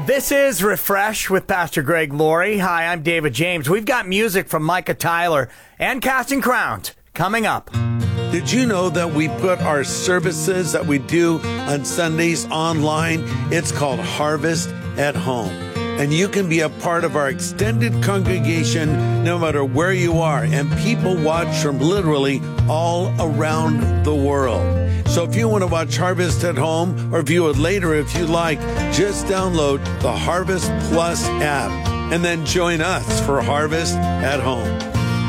This is Refresh with Pastor Greg Laurie. Hi, I'm David James. We've got music from Micah Tyler and Casting Crowns coming up. Did you know that we put our services that we do on Sundays online? It's called Harvest at Home. And you can be a part of our extended congregation no matter where you are. And people watch from literally all around the world. So if you want to watch Harvest at Home or view it later if you like, just download the Harvest Plus app and then join us for Harvest at Home.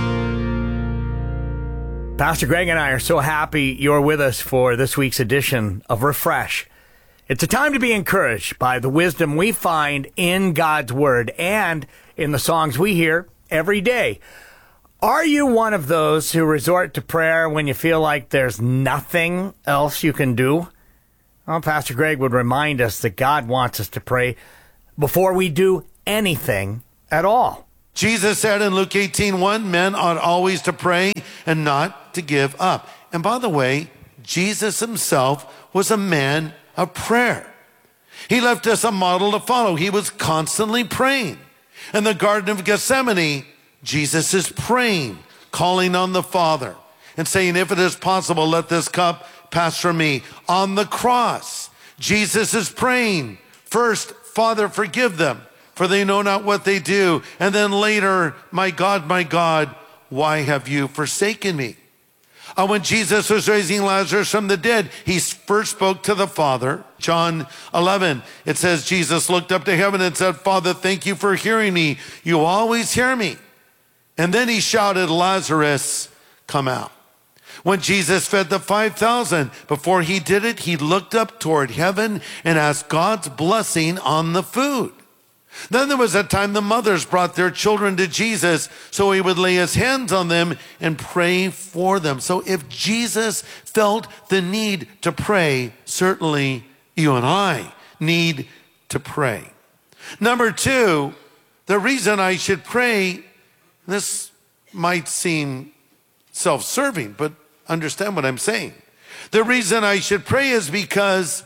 Pastor Greg and I are so happy you're with us for this week's edition of Refresh. It's a time to be encouraged by the wisdom we find in God's Word and in the songs we hear every day. Are you one of those who resort to prayer when you feel like there's nothing else you can do? Well, Pastor Greg would remind us that God wants us to pray before we do anything at all. Jesus said in Luke 18:1, men ought always to pray and not to give up. And by the way, Jesus himself was a man of prayer. He left us a model to follow. He was constantly praying. In the Garden of Gethsemane, Jesus is praying, calling on the Father and saying, if it is possible, let this cup pass from me. On the cross, Jesus is praying, first, Father, forgive them, for they know not what they do. And then later, my God, why have you forsaken me? When Jesus was raising Lazarus from the dead, he first spoke to the Father. John 11, it says, Jesus looked up to heaven and said, Father, thank you for hearing me. You always hear me. And then he shouted, Lazarus, come out. When Jesus fed the 5,000, before he did it, he looked up toward heaven and asked God's blessing on the food. Then there was a time the mothers brought their children to Jesus so he would lay his hands on them and pray for them. So if Jesus felt the need to pray, certainly you and I need to pray. Number two, the reason I should pray, this might seem self-serving, but understand what I'm saying. The reason I should pray is because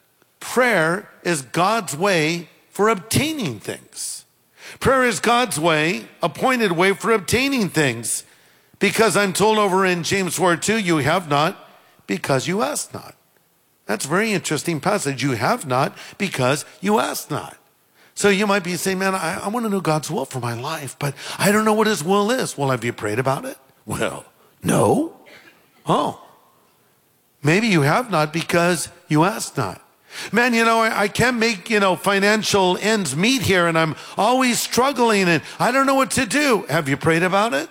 prayer is God's way for obtaining things. Prayer is God's way, appointed way for obtaining things. Because I'm told over in James 4:2, you have not because you ask not. That's a very interesting passage. You have not because you ask not. So you might be saying, man, I want to know God's will for my life, but I don't know what his will is. Well, have you prayed about it? Well, no. Oh, maybe you have not because you ask not. Man, I can't make, financial ends meet here, and I'm always struggling, and I don't know what to do. Have you prayed about it?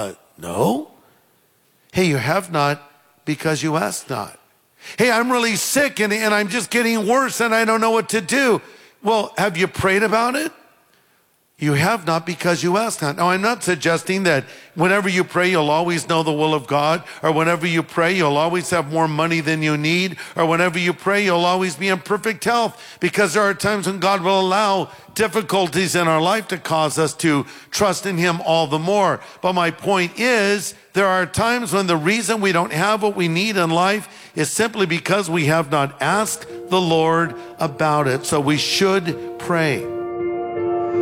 No. Hey, you have not because you asked not. Hey, I'm really sick, and I'm just getting worse, and I don't know what to do. Well, have you prayed about it? You have not because you ask not. Now, I'm not suggesting that whenever you pray, you'll always know the will of God, or whenever you pray, you'll always have more money than you need, or whenever you pray, you'll always be in perfect health, because there are times when God will allow difficulties in our life to cause us to trust in him all the more. But my point is, there are times when the reason we don't have what we need in life is simply because we have not asked the Lord about it. So we should pray.